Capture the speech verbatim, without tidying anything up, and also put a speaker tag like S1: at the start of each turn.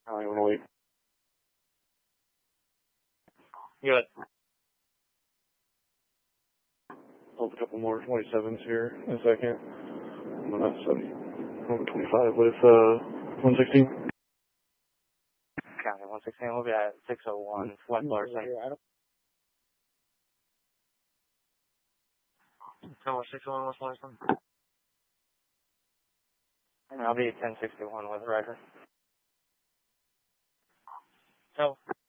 S1: I don't even want to wait.
S2: Good.
S1: I'll have a couple more twenty-sevens here in a second. I'm not seventy. I'm twenty-five with uh one sixteen.
S2: County one sixteen. We'll be at six oh one. West Larson. Come on, six oh one West Larson. I'll be at ten sixty-one with Ryder. So.